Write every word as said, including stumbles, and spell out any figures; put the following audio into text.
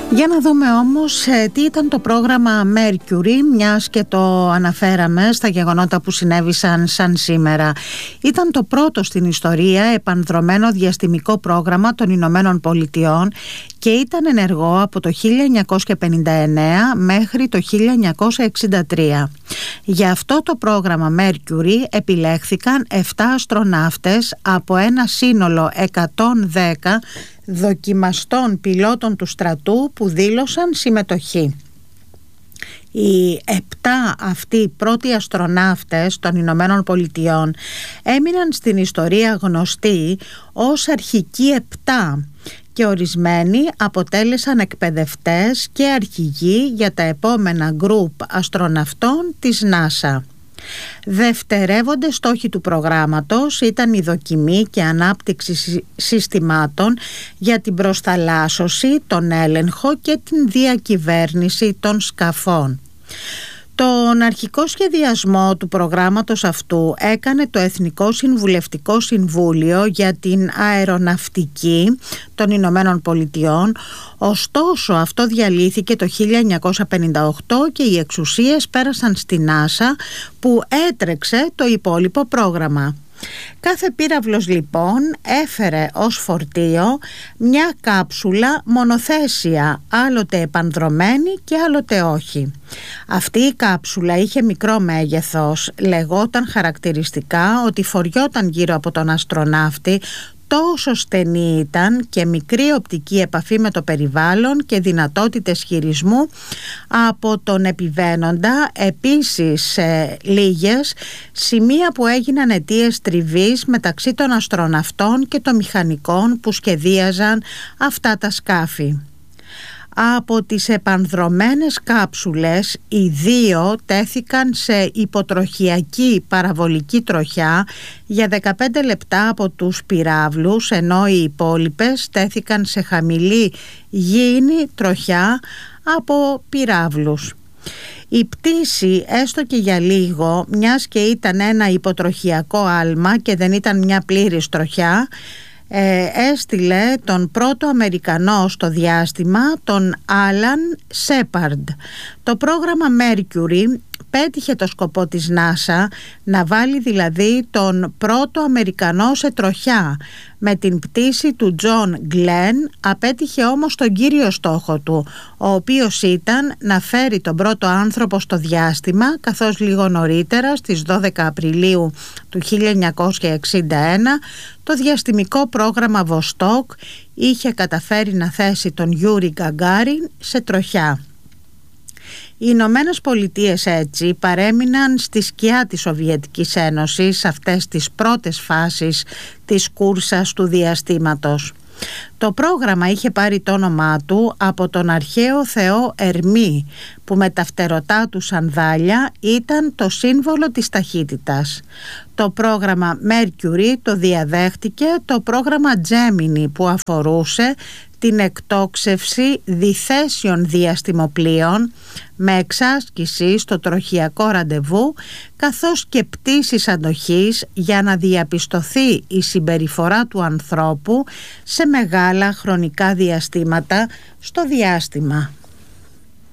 Για να δούμε όμως ε, τι ήταν το πρόγραμμα Mercury, μιας και το αναφέραμε στα γεγονότα που συνέβησαν σαν σήμερα. Ήταν το πρώτο στην ιστορία επανδρωμένο διαστημικό πρόγραμμα των Ηνωμένων Πολιτειών και ήταν ενεργό από το χίλια εννιακόσια πενήντα εννέα μέχρι το χίλια εννιακόσια εξήντα τρία. Για αυτό το πρόγραμμα Mercury επιλέχθηκαν επτά αστροναύτες από ένα σύνολο εκατόν δέκα δοκιμαστών πιλότων του στρατού που δήλωσαν συμμετοχή. Οι επτά αυτοί πρώτοι αστροναύτες των Ηνωμένων Πολιτειών έμειναν στην ιστορία γνωστοί ως αρχικοί επτά και ορισμένοι αποτέλεσαν εκπαιδευτές και αρχηγοί για τα επόμενα γκρουπ αστροναυτών της NASA. Δευτερεύοντες στόχοι του προγράμματος ήταν η δοκιμή και ανάπτυξη συστημάτων για την προσθαλάσσωση, τον έλεγχο και την διακυβέρνηση των σκαφών. Τον αρχικό σχεδιασμό του προγράμματος αυτού έκανε το Εθνικό Συμβουλευτικό Συμβούλιο για την Αεροναυτική των Ηνωμένων Πολιτειών, ωστόσο αυτό διαλύθηκε το χίλια εννιακόσια πενήντα οκτώ και οι εξουσίες πέρασαν στη NASA που έτρεξε το υπόλοιπο πρόγραμμα. Κάθε πύραυλος λοιπόν έφερε ως φορτίο μια κάψουλα μονοθέσια, άλλοτε επανδρωμένη και άλλοτε όχι. Αυτή η κάψουλα είχε μικρό μέγεθος, λεγόταν χαρακτηριστικά ότι φοριόταν γύρω από τον αστροναύτη, τόσο στενή ήταν και μικρή οπτική επαφή με το περιβάλλον και δυνατότητες χειρισμού από τον επιβαίνοντα, επίσης ε, λίγες, σημεία που έγιναν αιτίες τριβής μεταξύ των αστροναυτών και των μηχανικών που σχεδίαζαν αυτά τα σκάφη. Από τις επανδρωμένες κάψουλες, οι δύο τέθηκαν σε υποτροχιακή παραβολική τροχιά για δεκαπέντε λεπτά από τους πυράβλους, ενώ οι υπόλοιπες τέθηκαν σε χαμηλή γήινη τροχιά από πυράβλους. Η πτήση, έστω και για λίγο, μιας και ήταν ένα υποτροχιακό άλμα και δεν ήταν μια πλήρης τροχιά, Ε, έστειλε τον πρώτο Αμερικανό στο διάστημα, τον Άλαν Σέπαρντ. Το πρόγραμμα Mercury πέτυχε το σκοπό της NASA, να βάλει δηλαδή τον πρώτο Αμερικανό σε τροχιά. Με την πτήση του Τζον Γκλεν απέτυχε όμως τον κύριο στόχο του, ο οποίος ήταν να φέρει τον πρώτο άνθρωπο στο διάστημα, καθώς λίγο νωρίτερα στις δώδεκα Απριλίου του χίλια εννιακόσια εξήντα ένα το διαστημικό πρόγραμμα Βοστόκ είχε καταφέρει να θέσει τον Γιούρι Γκαγκάριν σε τροχιά. Οι Ηνωμένες Πολιτείες έτσι παρέμειναν στη σκιά της Σοβιετικής Ένωσης σε αυτές τις πρώτες φάσεις της κούρσας του διαστήματος. Το πρόγραμμα είχε πάρει το όνομά του από τον αρχαίο θεό Ερμή, που με τα φτερωτά του σανδάλια ήταν το σύμβολο της ταχύτητας. Το πρόγραμμα Mercury το διαδέχτηκε το πρόγραμμα Gemini, που αφορούσε την εκτόξευση διθέσιων διαστημοπλοίων με εξάσκηση στο τροχιακό ραντεβού, καθώς και πτήσεις αντοχής για να διαπιστωθεί η συμπεριφορά του ανθρώπου σε μεγάλα χρονικά διαστήματα στο διάστημα.